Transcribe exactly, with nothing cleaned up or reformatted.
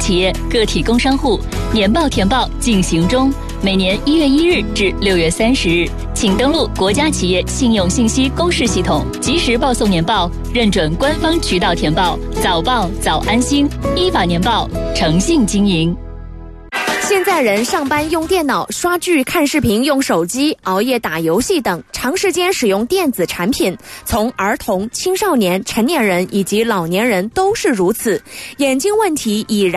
企业、个体工商户年报填报进行中，每年一月一日至六月三十日，请登录国家企业信用信息公示系统，及时报送年报，认准官方渠道填报，早报早安心，依法年报，诚信经营。 现在人上班用电脑、刷剧、看视频、用手机、熬夜打游戏等，长时间使用电子产品，从儿童、青少年、成年人以及老年人都是如此。眼睛问题已然